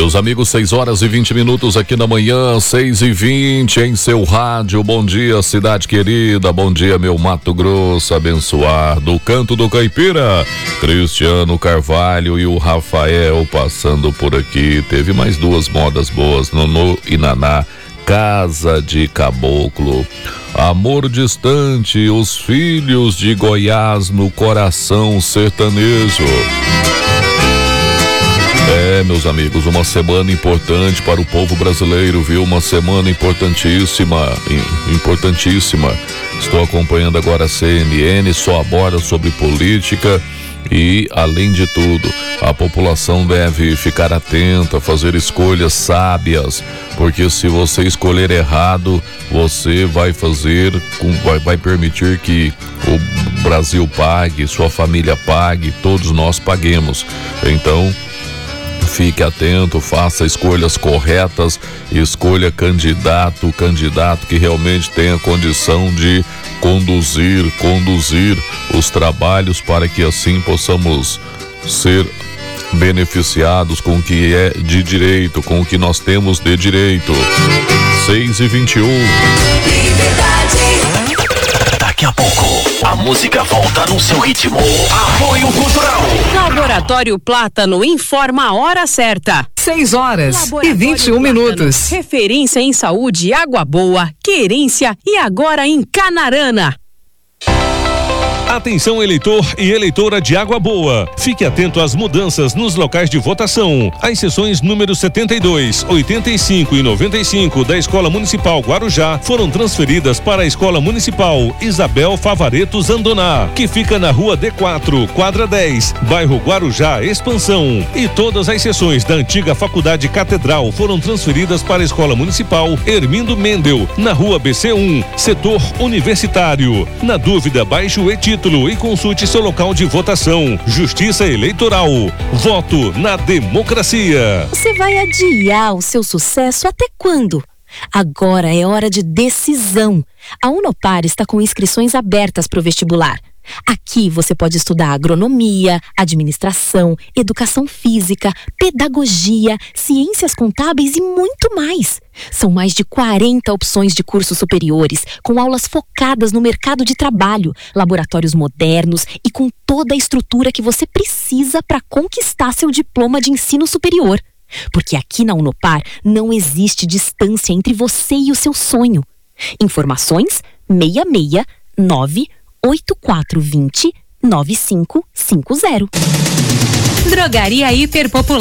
Meus amigos, 6h20 aqui na manhã, 6h20 em seu rádio. Bom dia, cidade querida, bom dia, meu Mato Grosso abençoado. Do canto do Caipira, Cristiano Carvalho e o Rafael passando por aqui. Teve mais duas modas boas, Nonô e Naná, Casa de Caboclo. Amor distante, os filhos de Goiás no coração sertanejo. Meus amigos, uma semana importante para o povo brasileiro, viu? Uma semana importantíssima. Estou acompanhando agora a CNN, só aborda sobre política e, além de tudo, a população deve ficar atenta, fazer escolhas sábias, porque se você escolher errado, você vai permitir que o Brasil pague, sua família pague, todos nós paguemos. Então, fique atento, faça escolhas corretas, escolha candidato que realmente tenha condição de conduzir os trabalhos para que assim possamos ser beneficiados com o que é de direito, com o que nós temos de direito. 6h21. Daqui a pouco, a música volta no seu ritmo. Apoio Cultural. Laboratório Plátano informa a hora certa. 6h21. Referência em saúde, água boa, querência e agora em Canarana. Atenção, eleitor e eleitora de Água Boa. Fique atento às mudanças nos locais de votação. As sessões número 72, 85 e 95 da Escola Municipal Guarujá foram transferidas para a Escola Municipal Isabel Favaretto Zandoná, que fica na Rua D4, quadra 10, bairro Guarujá, Expansão. E todas as sessões da antiga Faculdade Catedral foram transferidas para a Escola Municipal Hermindo Mendel, na Rua BC1, setor universitário. Na dúvida, baixe o e-título e consulte seu local de votação. Justiça Eleitoral. Voto na democracia. Você vai adiar o seu sucesso até quando? Agora é hora de decisão. A Unopar está com inscrições abertas para o vestibular. Aqui você pode estudar agronomia, administração, educação física, pedagogia, ciências contábeis e muito mais. São mais de 40 opções de cursos superiores, com aulas focadas no mercado de trabalho, laboratórios modernos e com toda a estrutura que você precisa para conquistar seu diploma de ensino superior. Porque aqui na Unopar não existe distância entre você e o seu sonho. Informações 669-8420-9550. Drogaria Hiperpopular.